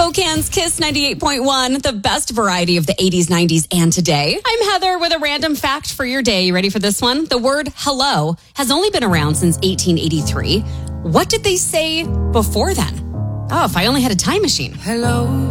Spokane's Kiss 98.1, the best variety of the 80s, 90s, and today. I'm Heather with a random fact for your day. You ready for this one? The word hello has only been around since 1883. What did they say before then? Oh, if I only had a time machine. Hello.